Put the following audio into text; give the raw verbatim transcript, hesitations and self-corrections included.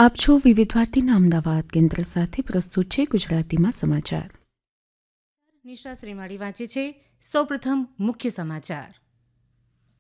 આપ છો વિવિધ ભારતીના અમદાવાદ કેન્દ્ર સાથે પ્રસ્તુત છે ગુજરાતીમાં સમાચાર. નિશા શ્રીમાળી વાંચે છે. સૌપ્રથમ મુખ્ય સમાચાર.